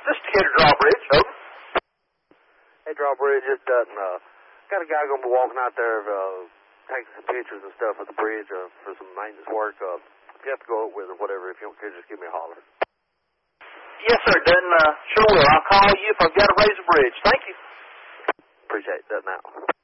This is Decatur Drawbridge. Over. Hey, Drawbridge, it's Dutton. Got a guy going to be walking out there taking some pictures and stuff of the bridge for some maintenance work. If you have to go up with or whatever, if you don't care, just give me a holler. Yes, sir, Dutton. Sure will. I'll call you if I've got to raise a bridge. Thank you. Appreciate that now.